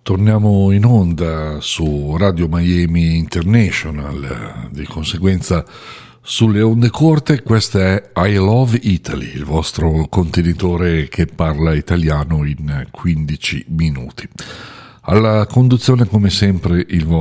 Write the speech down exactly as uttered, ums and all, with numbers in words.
Torniamo in onda su Radio Miami International, di conseguenza sulle onde corte. Questa è I Love Italy, il vostro contenitore che parla italiano in quindici minuti. Alla conduzione, come sempre, il vostro